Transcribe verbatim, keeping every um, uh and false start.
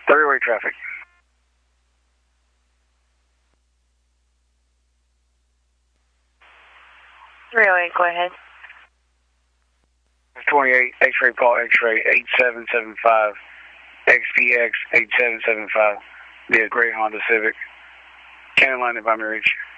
Three-way traffic. three oh eight, go ahead. twenty-eight, X-ray Paul, X-ray, eight seven seven five, X P X, eight seven seven five. Be a gray Honda Civic. Cannon line if I'm reach.